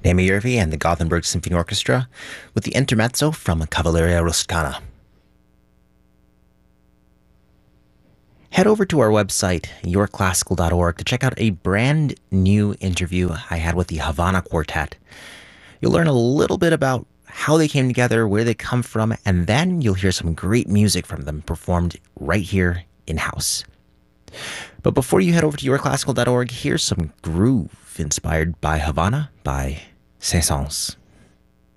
Naomi Yervi and the Gothenburg Symphony Orchestra with the intermezzo from Cavalleria Rusticana. Head over to our website, yourclassical.org, to check out a brand new interview I had with the Havana Quartet. You'll learn a little bit about how they came together, where they come from, and then you'll hear some great music from them performed right here in-house. But before you head over to yourclassical.org, here's some groove inspired by Havana by Saint-Saëns.